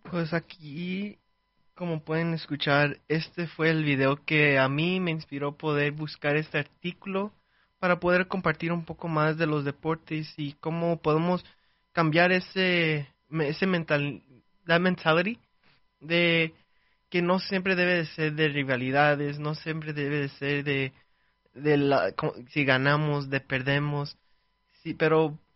Pues aquí, como pueden escuchar, este fue el video que a mí me inspiró poder buscar este artículo para poder compartir un poco más de los deportes y cómo podemos cambiar ese la mentality de que no siempre debe de ser de rivalidades, no siempre debe de ser si ganamos, de perdemos, sí, pero